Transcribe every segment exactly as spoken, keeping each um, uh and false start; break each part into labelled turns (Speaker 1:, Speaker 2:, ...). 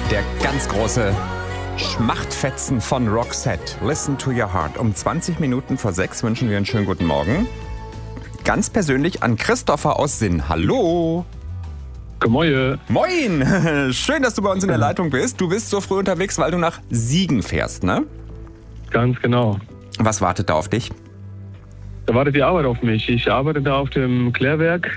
Speaker 1: Der ganz große Schmachtfetzen von Roxette. Listen to your heart. Um zwanzig Minuten vor sechs wünschen wir einen schönen guten Morgen. Ganz persönlich an Christopher aus Sinn. Hallo.
Speaker 2: Moin.
Speaker 1: Moin. Schön, dass du bei uns in der Leitung bist. Du bist so früh unterwegs, weil du nach Siegen fährst, ne?
Speaker 2: Ganz genau.
Speaker 1: Was wartet da auf dich?
Speaker 2: Da wartet die Arbeit auf mich. Ich arbeite da auf dem Klärwerk.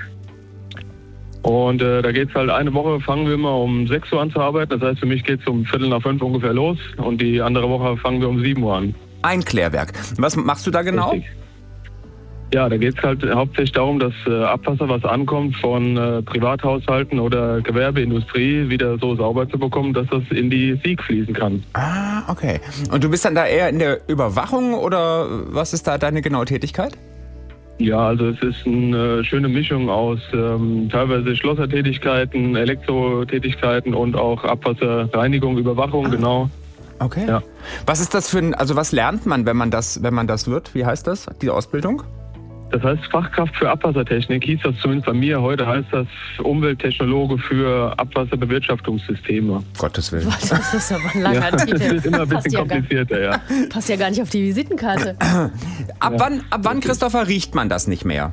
Speaker 2: Und äh, da geht's halt eine Woche, fangen wir immer um sechs Uhr an zu arbeiten. Das heißt, für mich geht's um Viertel nach fünf ungefähr los. Und die andere Woche fangen wir um sieben Uhr an.
Speaker 1: Ein Klärwerk. Was machst du da genau?
Speaker 2: Richtig. Ja, da geht's halt hauptsächlich darum, dass äh, Abwasser, was ankommt von äh, Privathaushalten oder Gewerbeindustrie, wieder so sauber zu bekommen, dass das in die Sieg fließen kann.
Speaker 1: Ah, okay. Und du bist dann da eher in der Überwachung oder was ist da deine genaue Tätigkeit?
Speaker 2: Ja, also es ist eine schöne Mischung aus ähm, teilweise Schlossertätigkeiten, Elektrotätigkeiten und auch Abwasserreinigung, Überwachung, ah. genau.
Speaker 1: Okay.
Speaker 2: Ja.
Speaker 1: Was ist das für ein, also was lernt man, wenn man das, wenn man das wird? Wie heißt das, diese Ausbildung?
Speaker 2: Das heißt Fachkraft für Abwassertechnik, hieß das zumindest bei mir. Heute heißt das Umwelttechnologe für Abwasserbewirtschaftungssysteme.
Speaker 1: Gottes Willen.
Speaker 3: Das ist aber ein langer
Speaker 2: ja,
Speaker 3: Titel.
Speaker 2: Das ist immer ein bisschen
Speaker 3: ja
Speaker 2: komplizierter, ja.
Speaker 3: Passt ja gar nicht auf die Visitenkarte.
Speaker 1: Ab wann, ab wann, Christopher, riecht man das nicht mehr?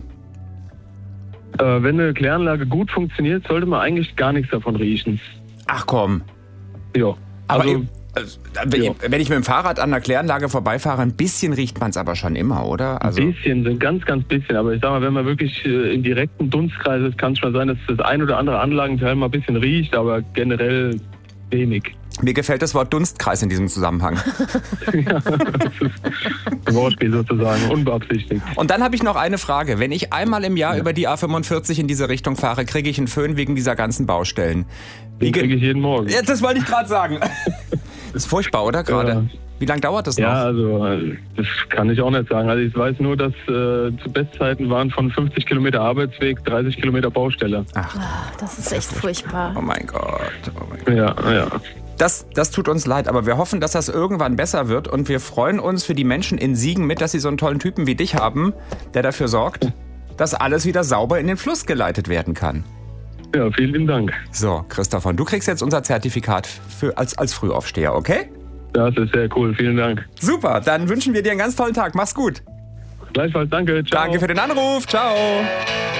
Speaker 2: Äh, wenn eine Kläranlage gut funktioniert, sollte man eigentlich gar nichts davon riechen.
Speaker 1: Ach komm.
Speaker 2: Ja.
Speaker 1: Aber
Speaker 2: also,
Speaker 1: Also, wenn, ja. wenn ich mit dem Fahrrad an der Kläranlage vorbeifahre, ein bisschen riecht man es aber schon immer, oder? Also
Speaker 2: ein bisschen, ein ganz, ganz bisschen. Aber ich sag mal, wenn man wirklich im direkten Dunstkreis ist, kann es schon sein, dass das ein oder andere Anlagenteil mal ein bisschen riecht, aber generell wenig.
Speaker 1: Mir gefällt das Wort Dunstkreis in diesem Zusammenhang.
Speaker 2: Ja, das ist ein Wortspiel sozusagen, unbeabsichtigt.
Speaker 1: Und dann habe ich noch eine Frage. Wenn ich einmal im Jahr ja. über die A fünfundvierzig in diese Richtung fahre, kriege ich einen Föhn wegen dieser ganzen Baustellen.
Speaker 2: Den kriege ich jeden Morgen.
Speaker 1: Ja, das wollte ich gerade sagen. Das ist furchtbar, oder gerade? Ja. Wie lange dauert das noch?
Speaker 2: Ja, also das kann ich auch nicht sagen. Also ich weiß nur, dass äh, zu Bestzeiten waren von fünfzig Kilometer Arbeitsweg dreißig Kilometer Baustelle.
Speaker 3: Ach, das ist echt furchtbar.
Speaker 1: Oh mein Gott. Oh mein Gott.
Speaker 2: Ja, ja.
Speaker 1: Das, das tut uns leid, aber wir hoffen, dass das irgendwann besser wird und wir freuen uns für die Menschen in Siegen mit, dass sie so einen tollen Typen wie dich haben, der dafür sorgt, dass alles wieder sauber in den Fluss geleitet werden kann.
Speaker 2: Ja, vielen Dank.
Speaker 1: So, Christopher, du kriegst jetzt unser Zertifikat für, als, als Frühaufsteher, okay?
Speaker 2: Das ist sehr cool, vielen Dank.
Speaker 1: Super, dann wünschen wir dir einen ganz tollen Tag. Mach's gut.
Speaker 2: Gleichfalls, danke. Ciao.
Speaker 1: Danke für den Anruf. Ciao.